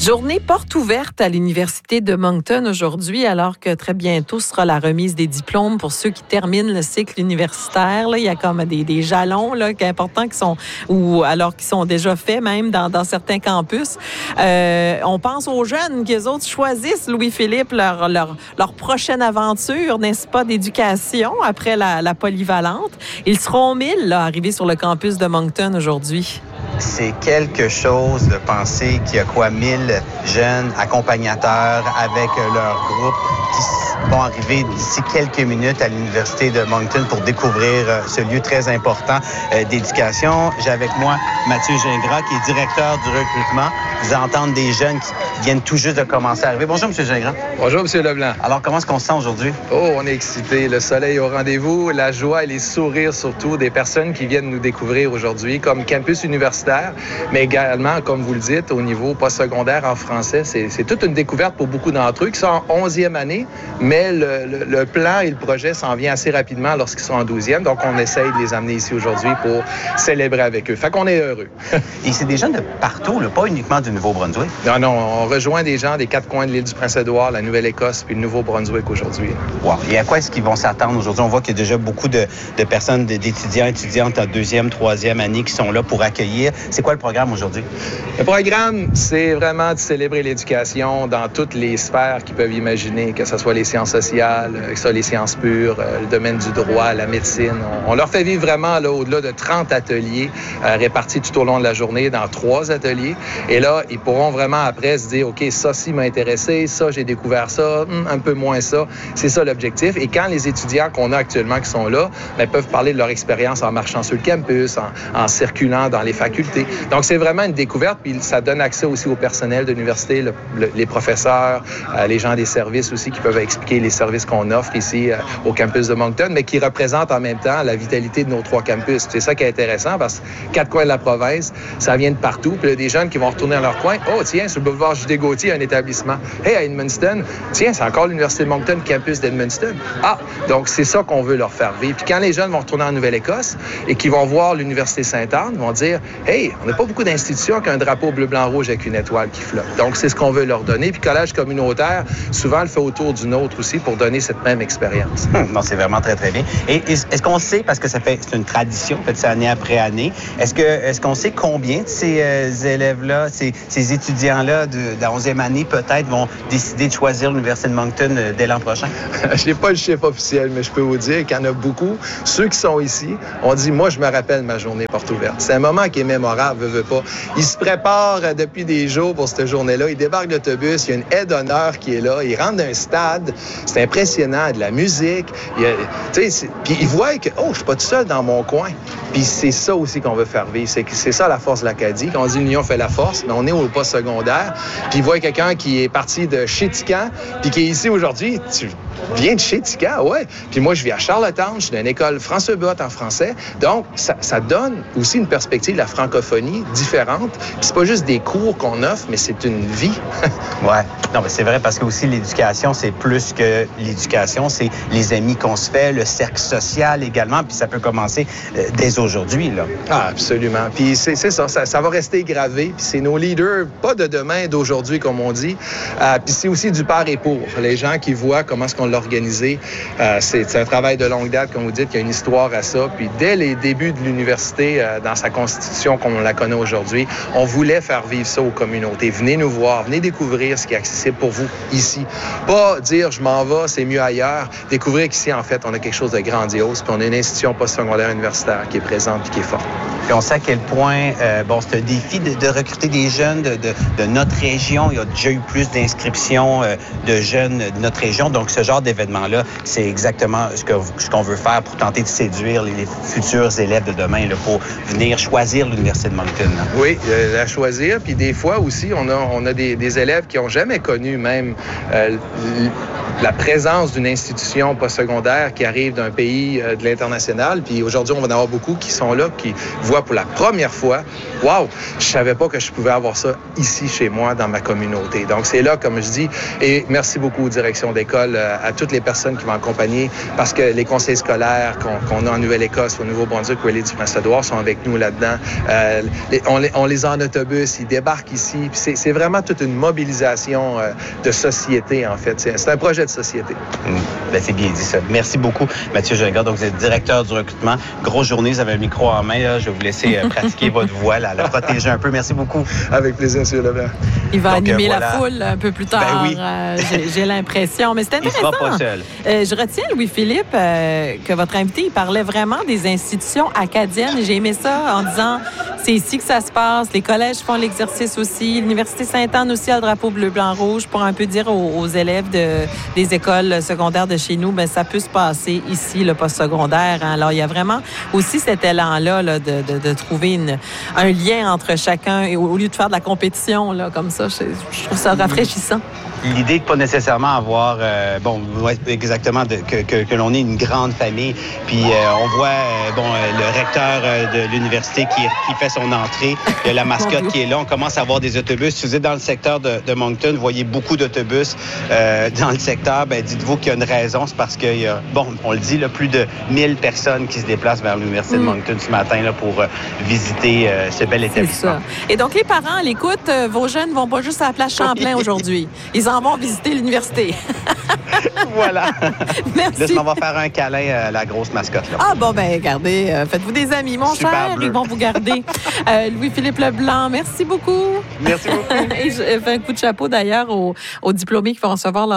Journée porte ouverte à l'Université de Moncton aujourd'hui, alors que très bientôt sera la remise des diplômes pour ceux qui terminent le cycle universitaire. Là, il y a comme des jalons là, importants qui sont, ou alors qui sont déjà faits même dans certains campus. On pense aux jeunes qui, eux autres, choisissent, Louis-Philippe, leur prochaine aventure, n'est-ce pas, d'éducation après la polyvalente. Ils seront 1000 là, arrivés sur le campus de Moncton aujourd'hui. C'est quelque chose de penser qu'il y a 1000 jeunes accompagnateurs avec leur groupe qui vont arriver d'ici quelques minutes à l'Université de Moncton pour découvrir ce lieu très important d'éducation. J'ai avec moi Mathieu Gingras, qui est directeur du recrutement. Vous allez entendre des jeunes qui viennent tout juste de commencer à arriver. Bonjour, M. Gingras. Bonjour, M. Leblanc. Alors, comment est-ce qu'on se sent aujourd'hui? Oh, on est excités. Le soleil au rendez-vous, la joie et les sourires surtout des personnes qui viennent nous découvrir aujourd'hui comme campus universitaire, mais également, comme vous le dites, au niveau postsecondaire en français. C'est toute une découverte pour beaucoup d'entre eux qui sont en 11e année, mais le plan et le projet s'en vient assez rapidement lorsqu'ils sont en 12e. Donc, on essaye de les amener ici aujourd'hui pour célébrer avec eux. Fait qu'on est heureux. Et c'est des jeunes de partout, là, pas uniquement du Nouveau-Brunswick. Non, on rejoint des gens des 4 coins de l'île du Prince-Édouard, la Nouvelle-Écosse puis le Nouveau-Brunswick aujourd'hui. Wow. Et à quoi est-ce qu'ils vont s'attendre aujourd'hui? On voit qu'il y a déjà beaucoup de personnes, d'étudiants, étudiantes en 2e, 3e année qui sont là pour accueillir. C'est quoi le programme aujourd'hui? Le programme, c'est vraiment de célébrer l'éducation dans toutes les sphères qu'ils peuvent imaginer, que ce soit les sciences sociales, que ce soit les sciences pures, le domaine du droit, la médecine. On leur fait vivre vraiment là, au-delà de 30 ateliers répartis tout au long de la journée dans 3 ateliers. Et là, ils pourront vraiment après se dire, OK, ça, ci m'a intéressé, ça, j'ai découvert ça, un peu moins ça. C'est ça l'objectif. Et quand les étudiants qu'on a actuellement qui sont là, peuvent parler de leur expérience en marchant sur le campus, en circulant dans les facultés. Donc, c'est vraiment une découverte, puis ça donne accès aussi au personnel de l'université, les professeurs, les gens des services aussi qui peuvent expliquer les services qu'on offre ici au campus de Moncton, mais qui représentent en même temps la vitalité de nos 3 campus. C'est ça qui est intéressant, parce que 4 coins de la province, ça vient de partout. Puis il y a des jeunes qui vont retourner dans leur coin. Oh, tiens, sur le boulevard Judée-Gauthier, un établissement. Hey, à Edmundston, tiens, c'est encore l'Université de Moncton, campus d'Edmundston. Ah, donc c'est ça qu'on veut leur faire vivre. Puis quand les jeunes vont retourner en Nouvelle-Écosse et qu'ils vont voir l'Université Sainte-Anne, ils vont dire, hey, on n'a pas beaucoup d'institutions qui ont un drapeau bleu-blanc-rouge avec une étoile qui flotte. Donc, c'est ce qu'on veut leur donner. Puis collège communautaire, souvent, le fait autour d'une autre aussi pour donner cette même expérience. Non, c'est vraiment très, très bien. Et est-ce qu'on sait, parce que c'est une tradition, fait ça année après année, est-ce qu'on sait combien de ces élèves-là, ces étudiants-là de la 11e année, peut-être, vont décider de choisir l'Université de Moncton dès l'an prochain? Je n'ai pas le chiffre officiel, mais je peux vous dire qu'il y en a beaucoup. Ceux qui sont ici, on dit, moi, je me rappelle ma journée porte ouverte. C'est un moment qui est mémorable, veut pas. Ils se préparent depuis des jours pour cette journée-là. Ils débarquent d'autobus, il y a une aide d'honneur qui est là. Ils rentrent d'un stade, c'est impressionnant, de la musique. Puis ils voient que, oh, je suis pas tout seul dans mon coin. Puis c'est ça aussi qu'on veut faire vivre. C'est ça la force de l'Acadie. Quand on dit l'union fait la force, mais on est au post-secondaire. Puis ils voient quelqu'un qui est parti de Chétican, puis qui est ici aujourd'hui. Tu viens de Chétican, ouais. Puis moi, je vis à Charlottetown, je suis dans une école François Buot en français. Donc, ça donne aussi une perspective de la francophonie différente. Puis c'est pas juste des cours qu'on offre, mais c'est une vie. Ouais. Non, mais c'est vrai, parce que aussi l'éducation, c'est plus que l'éducation, c'est les amis qu'on se fait, le cercle social également, puis ça peut commencer dès aujourd'hui, là. Ah, absolument. Puis c'est ça va rester gravé, puis c'est nos leaders, pas de demain, d'aujourd'hui, comme on dit. Puis c'est aussi du par et pour. Les gens qui voient comment est-ce qu'on l'a organisé, c'est un travail de longue date, comme vous dites, il y a une histoire à ça. Puis dès les débuts de l'université, dans sa constitution comme on la connaît aujourd'hui, on voulait faire vivre ça aux communautés. Venez nous voir, venez découvrir ce qui est accessible pour vous ici. Pas dire je m'en vais, c'est mieux ailleurs. Découvrir qu'ici, en fait, on a quelque chose de grandiose, puis on a une institution postsecondaire universitaire qui est présente et qui est forte. Puis on sait à quel point, c'est un défi de recruter des jeunes de notre région. Il y a déjà eu plus d'inscriptions de jeunes de notre région. Donc, ce genre d'événement-là, c'est exactement ce qu'on veut faire pour tenter de séduire les futurs élèves de demain là, pour venir choisir l'Université de Moncton. Là. Oui, la choisir. Puis des fois aussi, on a des élèves qui n'ont jamais connu même la présence d'une institution postsecondaire qui arrive d'un pays de l'international. Puis aujourd'hui, on va en avoir beaucoup qui sont là, qui voient pour la première fois, « Wow, je savais pas que je pouvais avoir avoir ça ici, chez moi, dans ma communauté. Donc, c'est là, comme je dis, et merci beaucoup aux directions d'école, à toutes les personnes qui vont accompagner, parce que les conseils scolaires qu'on a en Nouvelle-Écosse, au Nouveau-Brunswick, ou à l'île du Prince-Édouard sont avec nous là-dedans. On les a en autobus, ils débarquent ici. Puis c'est vraiment toute une mobilisation de société, en fait. C'est un projet de société. Ben, c'est bien dit, ça. Merci beaucoup, Mathieu Gingras. Donc, vous êtes directeur du recrutement. Grosse journée, vous avez un micro en main. Là. Je vais vous laisser pratiquer votre voix, là, la protéger un peu. Merci beaucoup. Avec plaisir, M. Leblanc. Il va animer la foule un peu plus tard. Ben oui. J'ai l'impression. Mais c'est intéressant. Il ne sera pas seul. Je retiens, Louis-Philippe, que votre invité, il parlait vraiment des institutions acadiennes. J'ai aimé ça en disant, c'est ici que ça se passe. Les collèges font l'exercice aussi. L'Université Sainte-Anne aussi a le drapeau bleu, blanc, rouge pour un peu dire aux élèves des écoles secondaires de chez nous, ben ça peut se passer ici, le postsecondaire. Hein. Alors, il y a vraiment aussi cet élan-là là, de trouver un lien entre chacun et au lieu de faire de la compétition là, comme ça, je trouve ça rafraîchissant. L'idée de pas nécessairement avoir, exactement, que l'on est une grande famille. Puis on voit, le recteur de l'université qui fait son entrée. Il y a la mascotte qui est là. On commence à avoir des autobus. Si vous êtes dans le secteur de Moncton, vous voyez beaucoup d'autobus dans le secteur. Ben, dites-vous qu'il y a une raison. C'est parce qu'il y a, on le dit, là, plus de 1000 personnes qui se déplacent vers l'université de Moncton ce matin là, pour visiter ce bel établissement. C'est ça. Et donc, les parents, à l'écoute, vos jeunes vont pas juste à la place Champlain aujourd'hui. Ils en vont visiter l'université. Voilà. Merci. Laisse-moi va faire un câlin à la grosse mascotte. Là. Ah bon, ben regardez, faites-vous des amis, mon Super cher. bleu. Ils vont vous garder. Louis-Philippe Leblanc, merci beaucoup. Merci beaucoup. Et je fais un coup de chapeau d'ailleurs aux diplômés qui vont recevoir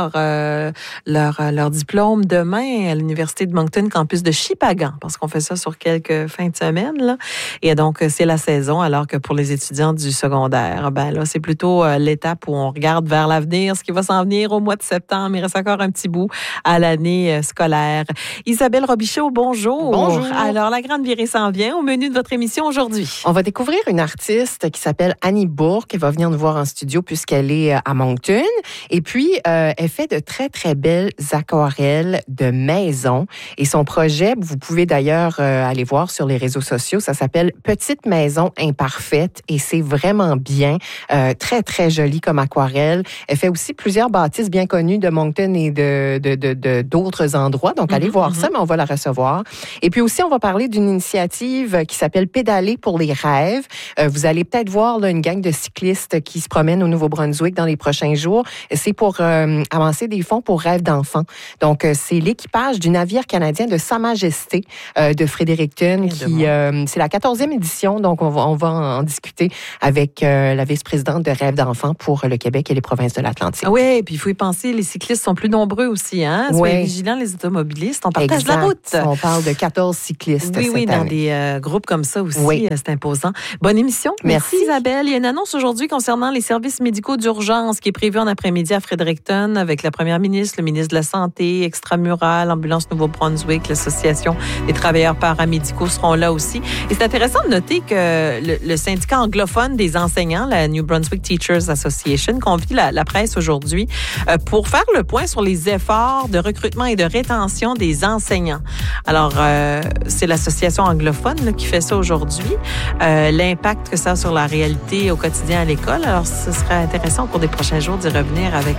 leur diplôme demain à l'Université de Moncton, campus de Shippagan, parce qu'on fait ça sur quelques fins de semaine. Là. Et donc, c'est la saison, alors que pour les étudiants du secondaire, ben là, c'est plutôt l'étape où on regarde vers l'avenir, ce qui va s'en venir au mois de septembre. Il reste encore un petit bout à l'année scolaire. Isabelle Robichaud, bonjour. Bonjour. Alors, la grande virée s'en vient au menu de votre émission aujourd'hui. On va découvrir une artiste qui s'appelle Annie Bourque. Elle va venir nous voir en studio puisqu'elle est à Moncton. Et puis, elle fait de très, très belles aquarelles de maison. Et son projet, vous pouvez d'ailleurs aller voir sur les réseaux sociaux, ça s'appelle Petite maison imparfaite. Et c'est vraiment bien. Très, très joli comme aquarelle. Elle fait aussi plusieurs bâtisses bien connues de Moncton et d'autres endroits. Donc, allez voir ça, mais on va la recevoir. Et puis aussi, on va parler d'une initiative qui s'appelle Pédaler pour les rêves. Vous allez peut-être voir là, une gang de cyclistes qui se promènent au Nouveau-Brunswick dans les prochains jours. C'est pour avancer des fonds pour Rêves d'enfants. Donc, c'est l'équipage du navire canadien de Sa Majesté de Fredericton qui... c'est la 14e édition, donc on va en discuter avec la vice-présidente de Rêves d'enfants pour le Québec et les provinces de l'Atlantique. Oui, et puis il faut y penser, les cyclistes sont plus nombreux aussi. Hein? Soyez vigilants, les automobilistes. On partage la route. On parle de 14 cyclistes cette année. Dans des groupes comme ça aussi. C'est imposant. Bonne émission. Merci Isabelle. Il y a une annonce aujourd'hui concernant les services médicaux d'urgence qui est prévue en après-midi à Fredericton avec la première ministre, le ministre de la Santé, Extramural, Ambulance Nouveau-Brunswick, l'Association des travailleurs paramédicaux seront là aussi. Et c'est intéressant de noter que le syndicat anglophone des enseignants, la New Brunswick Teachers Association, convie la presse aujourd'hui pour faire le point sur les efforts de recrutement et de rétention des enseignants. Alors, c'est l'association anglophone là, qui fait ça aujourd'hui. L'impact que ça a sur la réalité au quotidien à l'école. Alors, ce serait intéressant au cours des prochains jours d'y revenir avec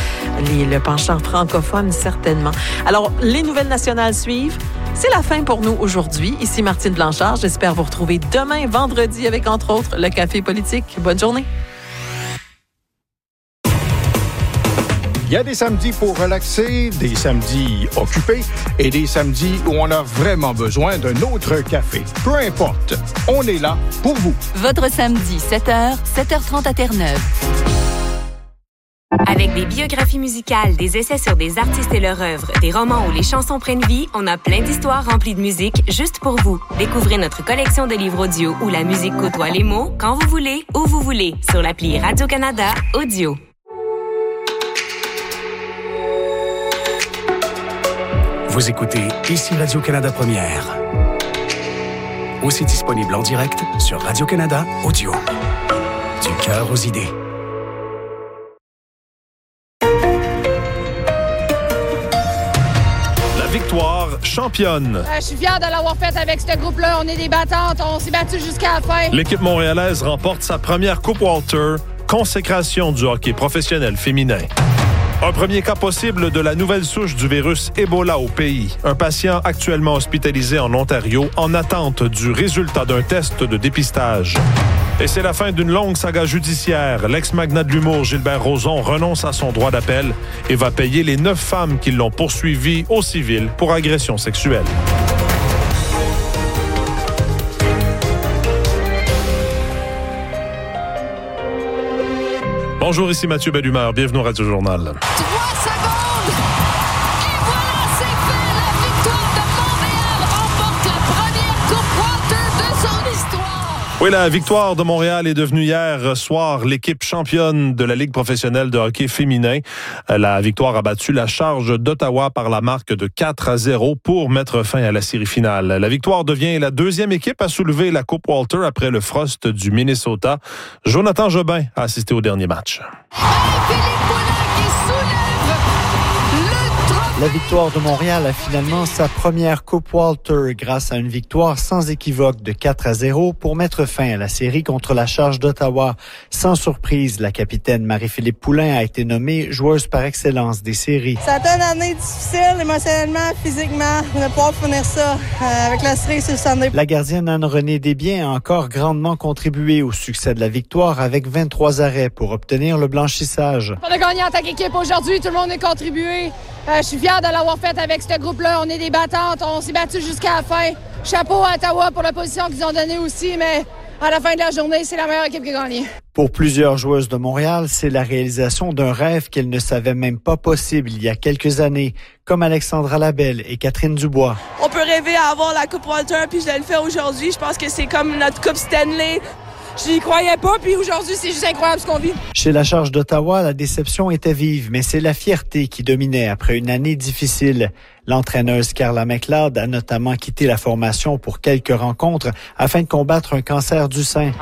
le penchant francophone, certainement. Alors, les nouvelles nationales suivent. C'est la fin pour nous aujourd'hui. Ici Martine Blanchard. J'espère vous retrouver demain, vendredi, avec entre autres le Café politique. Bonne journée. Il y a des samedis pour relaxer, des samedis occupés et des samedis où on a vraiment besoin d'un autre café. Peu importe, on est là pour vous. Votre samedi, 7h, 7h30 à Terre-Neuve. Avec des biographies musicales, des essais sur des artistes et leur œuvre, des romans où les chansons prennent vie, on a plein d'histoires remplies de musique juste pour vous. Découvrez notre collection de livres audio où la musique côtoie les mots quand vous voulez, où vous voulez, sur l'appli Radio-Canada Audio. Vous écoutez ici Radio-Canada Première. Aussi disponible en direct sur Radio-Canada Audio. Du cœur aux idées. La victoire championne. Je suis fière de l'avoir faite avec ce groupe-là. On est des battantes. On s'est battus jusqu'à la fin. L'équipe montréalaise remporte sa première Coupe Walter, consécration du hockey professionnel féminin. Un premier cas possible de la nouvelle souche du virus Ebola au pays. Un patient actuellement hospitalisé en Ontario en attente du résultat d'un test de dépistage. Et c'est la fin d'une longue saga judiciaire. L'ex-magnat de l'humour Gilbert Rozon renonce à son droit d'appel et va payer les 9 femmes qui l'ont poursuivi au civil pour agression sexuelle. Bonjour, ici Mathieu Bellumeur. Bienvenue au Radio Journal. 3 secondes! Et voilà, c'est fait! La victoire de Montréal remporte la première Coupe Walter de son histoire! Oui, la victoire de Montréal est devenue hier soir l'équipe championne de la Ligue professionnelle de hockey féminin. La victoire a battu la Charge d'Ottawa par la marque de 4-0 pour mettre fin à la série finale. La victoire devient la deuxième équipe à soulever la Coupe Walter après le Frost du Minnesota. Jonathan Jobin a assisté au dernier match. La victoire de Montréal a finalement sa première Coupe Walter grâce à une victoire sans équivoque de 4-0 pour mettre fin à la série contre la Charge d'Ottawa. Sans surprise, la capitaine Marie-Philippe Poulin a été nommée joueuse par excellence des séries. Ça a été une année difficile, émotionnellement, physiquement, de pouvoir finir ça avec la série sur le Sunday. La gardienne Anne-Renée Desbiens a encore grandement contribué au succès de la victoire avec 23 arrêts pour obtenir le blanchissage. On a gagné en tant qu'équipe aujourd'hui, tout le monde a contribué. Je suis fière de l'avoir faite avec ce groupe-là. On est des battantes, on s'est battus jusqu'à la fin. Chapeau à Ottawa pour la position qu'ils ont donnée aussi, mais à la fin de la journée, c'est la meilleure équipe qui a gagné. Pour plusieurs joueuses de Montréal, c'est la réalisation d'un rêve qu'elles ne savaient même pas possible il y a quelques années, comme Alexandra Labelle et Catherine Dubois. On peut rêver à avoir la Coupe Walter, puis je le fais aujourd'hui. Je pense que c'est comme notre Coupe Stanley. Je n'y croyais pas, puis aujourd'hui, c'est juste incroyable ce qu'on vit. Chez la Charge d'Ottawa, la déception était vive, mais c'est la fierté qui dominait après une année difficile. L'entraîneuse Carla McLeod a notamment quitté la formation pour quelques rencontres afin de combattre un cancer du sein.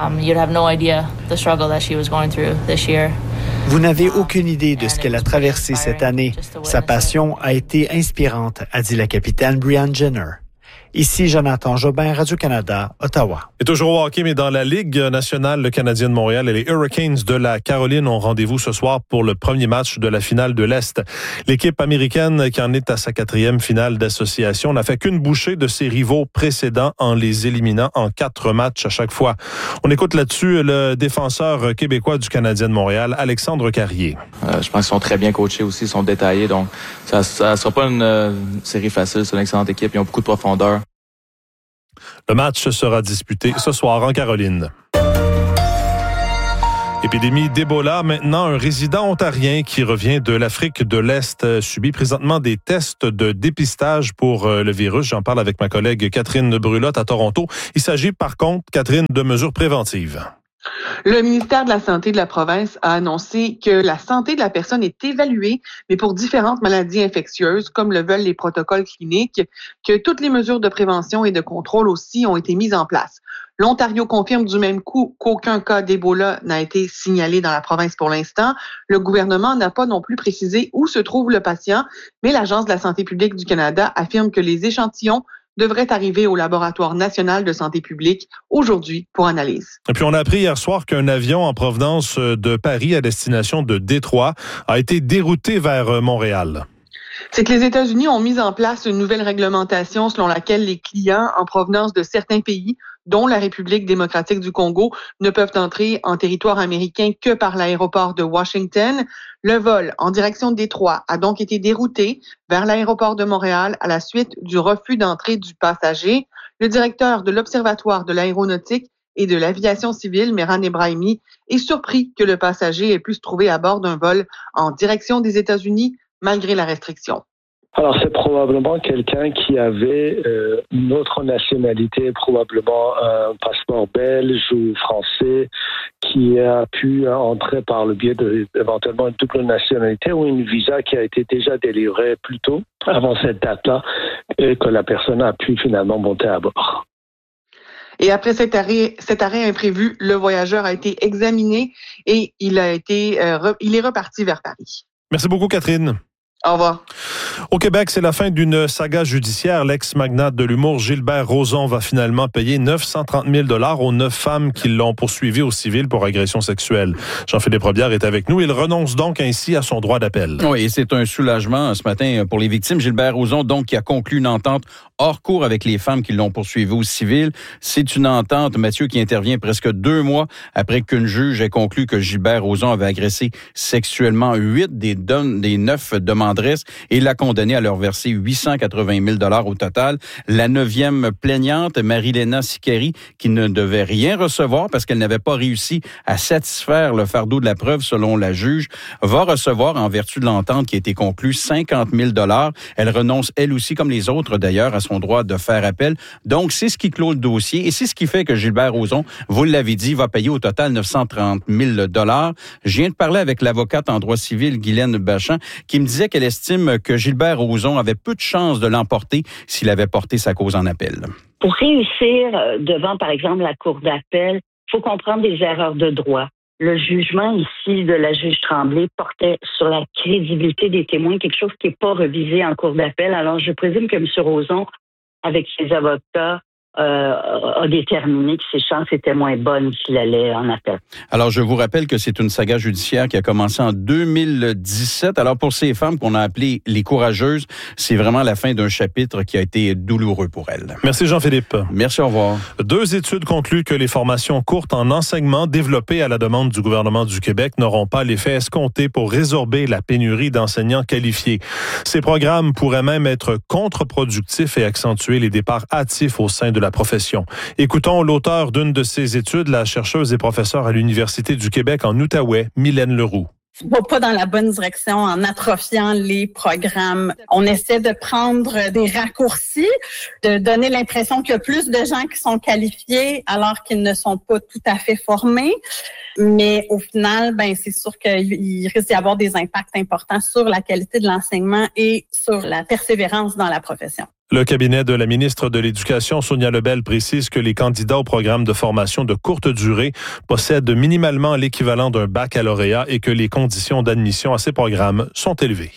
Vous n'avez aucune idée de ce qu'elle a traversé cette année. Sa passion a été inspirante, a dit la capitaine Brianne Jenner. Ici Jonathan Jobin, Radio-Canada, Ottawa. Et toujours au hockey, mais dans la Ligue nationale, le Canadien de Montréal et les Hurricanes de la Caroline ont rendez-vous ce soir pour le premier match de la finale de l'Est. L'équipe américaine, qui en est à sa 4e finale d'association, n'a fait qu'une bouchée de ses rivaux précédents en les éliminant en 4 matchs à chaque fois. On écoute là-dessus le défenseur québécois du Canadien de Montréal, Alexandre Carrier. Je pense qu'ils sont très bien coachés aussi, ils sont détaillés, donc ça sera pas une série facile, c'est une excellente équipe, ils ont beaucoup de profondeur. Le match sera disputé ce soir en Caroline. Épidémie d'Ebola. Maintenant, un résident ontarien qui revient de l'Afrique de l'Est subit présentement des tests de dépistage pour le virus. J'en parle avec ma collègue Catherine Brulotte à Toronto. Il s'agit par contre, Catherine, de mesures préventives. Le ministère de la Santé de la province a annoncé que la santé de la personne est évaluée, mais pour différentes maladies infectieuses, comme le veulent les protocoles cliniques, que toutes les mesures de prévention et de contrôle aussi ont été mises en place. L'Ontario confirme du même coup qu'aucun cas d'Ebola n'a été signalé dans la province pour l'instant. Le gouvernement n'a pas non plus précisé où se trouve le patient, mais l'Agence de la santé publique du Canada affirme que les échantillons devrait arriver au Laboratoire national de santé publique aujourd'hui pour analyse. Et puis on a appris hier soir qu'un avion en provenance de Paris à destination de Détroit a été dérouté vers Montréal. C'est que les États-Unis ont mis en place une nouvelle réglementation selon laquelle les clients en provenance de certains pays, dont la République démocratique du Congo, ne peuvent entrer en territoire américain que par l'aéroport de Washington. Le vol en direction de Détroit a donc été dérouté vers l'aéroport de Montréal à la suite du refus d'entrée du passager. Le directeur de l'Observatoire de l'aéronautique et de l'aviation civile, Mehran Ebrahimi, est surpris que le passager ait pu se trouver à bord d'un vol en direction des États-Unis malgré la restriction. Alors, c'est probablement quelqu'un qui avait une autre nationalité, probablement un passeport belge ou français, qui a pu entrer par le biais d'éventuellement une double nationalité ou une visa qui a été déjà délivrée plus tôt, avant cette date-là, et que la personne a pu finalement monter à bord. Et après cet arrêt imprévu, le voyageur a été examiné et il est reparti vers Paris. Merci beaucoup, Catherine. Au revoir. Au Québec, c'est la fin d'une saga judiciaire. L'ex-magnate de l'humour Gilbert Rozon va finalement payer 930 000 $ aux 9 femmes qui l'ont poursuivi au civil pour agression sexuelle. Jean-Philippe Robillard est avec nous. Il renonce donc ainsi à son droit d'appel. Oui, et c'est un soulagement ce matin pour les victimes. Gilbert Rozon, donc, qui a conclu une entente hors cours avec les femmes qui l'ont poursuivi au civil. C'est une entente, Mathieu, qui intervient presque 2 mois après qu'une juge ait conclu que Gilbert Rozon avait agressé sexuellement 8 des 9 demanderesses et l'a condamné à leur verser 880 000 $ au total. La 9e plaignante, Marilena Sicari, qui ne devait rien recevoir parce qu'elle n'avait pas réussi à satisfaire le fardeau de la preuve selon la juge, va recevoir, en vertu de l'entente qui a été conclue, 50 000 $. Elle renonce, elle aussi, comme les autres d'ailleurs, à son droit de faire appel. Donc, c'est ce qui clôt le dossier et c'est ce qui fait que Gilbert Rozon, vous l'avez dit, va payer au total 930 000 $. Je viens de parler avec l'avocate en droit civil, Guylaine Bachand, qui me disait qu'elle estime que Gilbert Rozon avait peu de chances de l'emporter s'il avait porté sa cause en appel. Pour réussir devant, par exemple, la Cour d'appel, il faut comprendre des erreurs de droit. Le jugement ici de la juge Tremblay portait sur la crédibilité des témoins, quelque chose qui n'est pas revisé en Cour d'appel. Alors, je présume que M. Rozon, avec ses avocats, a déterminé que ses chances étaient moins bonnes s'il allait en appel. Alors, je vous rappelle que c'est une saga judiciaire qui a commencé en 2017. Alors, pour ces femmes qu'on a appelées les courageuses, c'est vraiment la fin d'un chapitre qui a été douloureux pour elles. Merci Jean-Philippe. Merci, au revoir. 2 études concluent que les formations courtes en enseignement développées à la demande du gouvernement du Québec n'auront pas l'effet escompté pour résorber la pénurie d'enseignants qualifiés. Ces programmes pourraient même être contre-productifs et accentuer les départs hâtifs au sein de la profession. Écoutons l'auteur d'une de ces études, la chercheuse et professeure à l'Université du Québec en Outaouais, Mylène Leroux. On va pas dans la bonne direction en atrophiant les programmes. On essaie de prendre des raccourcis, de donner l'impression qu'il y a plus de gens qui sont qualifiés alors qu'ils ne sont pas tout à fait formés. Mais au final, c'est sûr qu'il risque d'y avoir des impacts importants sur la qualité de l'enseignement et sur la persévérance dans la profession. Le cabinet de la ministre de l'Éducation, Sonia Lebel, précise que les candidats au programme de formation de courte durée possèdent minimalement l'équivalent d'un baccalauréat et que les conditions d'admission à ces programmes sont élevées.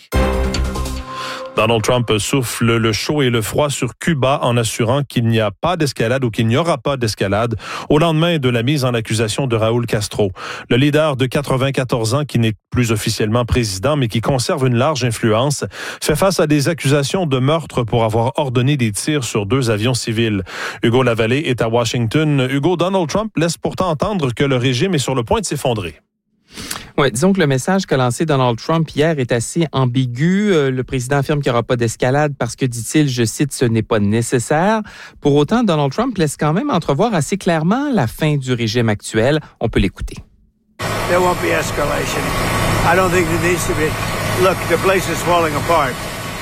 Donald Trump souffle le chaud et le froid sur Cuba en assurant qu'il n'y a pas d'escalade ou qu'il n'y aura pas d'escalade au lendemain de la mise en accusation de Raúl Castro. Le leader de 94 ans, qui n'est plus officiellement président, mais qui conserve une large influence, fait face à des accusations de meurtre pour avoir ordonné des tirs sur 2 avions civils. Hugo Lavallée est à Washington. Hugo, Donald Trump laisse pourtant entendre que le régime est sur le point de s'effondrer. Oui, disons que le message qu'a lancé Donald Trump hier est assez ambigu. Le président affirme qu'il n'y aura pas d'escalade parce que, dit-il, je cite, ce n'est pas nécessaire. Pour autant, Donald Trump laisse quand même entrevoir assez clairement la fin du régime actuel. On peut l'écouter. There won't be escalation. I don't think there needs to be. Look, the place is falling apart.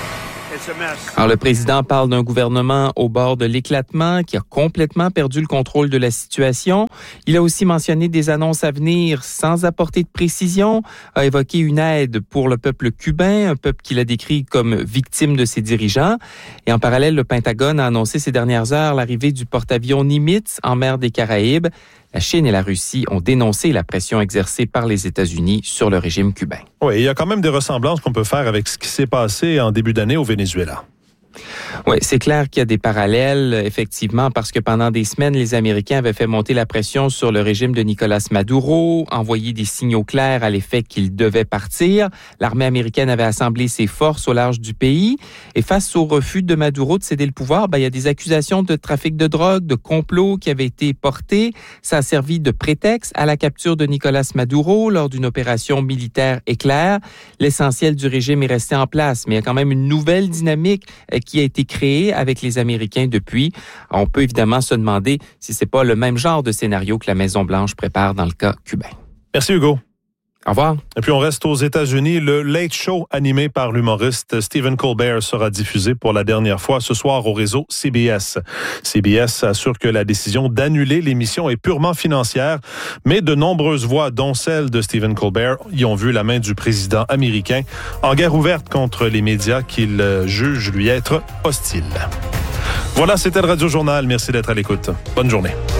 Alors, le président parle d'un gouvernement au bord de l'éclatement qui a complètement perdu le contrôle de la situation. Il a aussi mentionné des annonces à venir sans apporter de précision, a évoqué une aide pour le peuple cubain, un peuple qu'il a décrit comme victime de ses dirigeants. Et en parallèle, le Pentagone a annoncé ces dernières heures l'arrivée du porte-avions Nimitz en mer des Caraïbes. La Chine et la Russie ont dénoncé la pression exercée par les États-Unis sur le régime cubain. Oui, il y a quand même des ressemblances qu'on peut faire avec ce qui s'est passé en début d'année au Venezuela. Oui, c'est clair qu'il y a des parallèles, effectivement, parce que pendant des semaines, les Américains avaient fait monter la pression sur le régime de Nicolás Maduro, envoyé des signaux clairs à l'effet qu'il devait partir. L'armée américaine avait assemblé ses forces au large du pays. Et face au refus de Maduro de céder le pouvoir, il y a des accusations de trafic de drogue, de complot qui avaient été portées. Ça a servi de prétexte à la capture de Nicolás Maduro lors d'une opération militaire éclair. L'essentiel du régime est resté en place, mais il y a quand même une nouvelle dynamique qui a été créé avec les Américains depuis. On peut évidemment se demander si c'est pas le même genre de scénario que la Maison-Blanche prépare dans le cas cubain. Merci Hugo. Au revoir. Et puis on reste aux États-Unis. Le Late Show animé par l'humoriste Stephen Colbert sera diffusé pour la dernière fois ce soir au réseau CBS. CBS assure que la décision d'annuler l'émission est purement financière, mais de nombreuses voix, dont celle de Stephen Colbert, y ont vu la main du président américain en guerre ouverte contre les médias qu'il juge lui être hostiles. Voilà, c'était le Radio Journal. Merci d'être à l'écoute. Bonne journée.